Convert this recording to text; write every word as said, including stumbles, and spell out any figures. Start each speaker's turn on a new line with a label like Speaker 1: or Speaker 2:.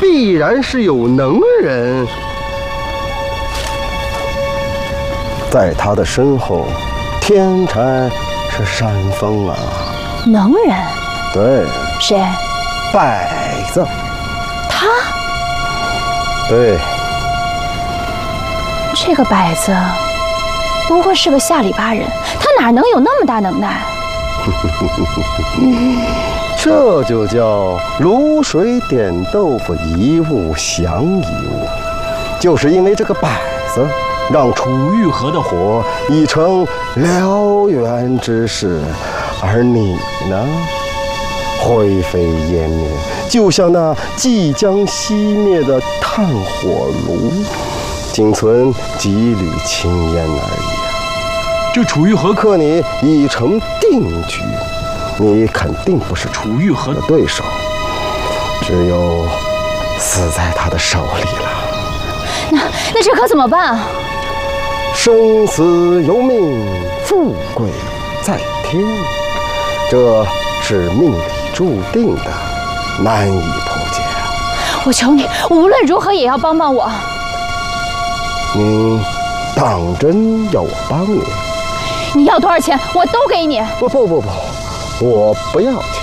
Speaker 1: 必然是有能人。在他的身后，天山是山峰啊。
Speaker 2: 能人？
Speaker 1: 对。
Speaker 2: 谁？
Speaker 1: 摆子。
Speaker 2: 他？
Speaker 1: 对。
Speaker 2: 这个摆子不过是个下里巴人，他哪能有那么大能耐？
Speaker 1: 这就叫卤水点豆腐，一物降一物。就是因为这个摆子，让楚玉和的火已成燎原之势，而你呢，灰飞烟灭，就像那即将熄灭的炭火炉，仅存几缕青烟而已。
Speaker 3: 这楚玉和
Speaker 1: 克你已成定局，你肯定不是楚玉和的对手，只有死在他的手里了。
Speaker 2: 那那这可怎么办啊？
Speaker 1: 生死由命，富贵在天，这是命里注定的，难以破解啊！
Speaker 2: 我求你，无论如何也要帮帮我。
Speaker 1: 你当真要我帮你？
Speaker 2: 你要多少钱，我都给你。
Speaker 1: 不不不不，我不要钱。